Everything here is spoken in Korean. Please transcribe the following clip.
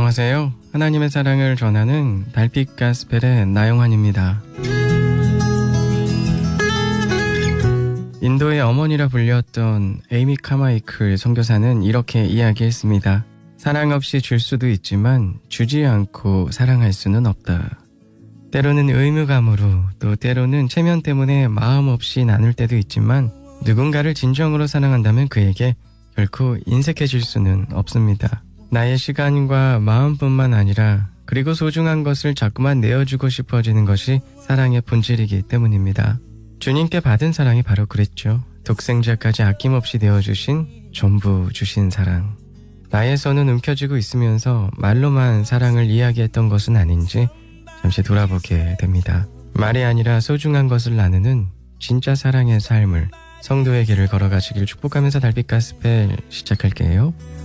안녕하세요. 하나님의 사랑을 전하는 달빛 가스펠의 나영환입니다. 인도의 어머니라 불렸던 에이미 카마이클 선교사는 이렇게 이야기했습니다. 사랑 없이 줄 수도 있지만 주지 않고 사랑할 수는 없다. 때로는 의무감으로, 또 때로는 체면 때문에 마음 없이 나눌 때도 있지만 누군가를 진정으로 사랑한다면 그에게 결코 인색해질 수는 없습니다. 나의 시간과 마음뿐만 아니라 그리고 소중한 것을 자꾸만 내어주고 싶어지는 것이 사랑의 본질이기 때문입니다. 주님께 받은 사랑이 바로 그랬죠. 독생자까지 아낌없이 내어주신, 전부 주신 사랑. 나의 손은 움켜쥐고 있으면서 말로만 사랑을 이야기했던 것은 아닌지 잠시 돌아보게 됩니다. 말이 아니라 소중한 것을 나누는 진짜 사랑의 삶을, 성도의 길을 걸어가시길 축복하면서 달빛 가스펠 시작할게요.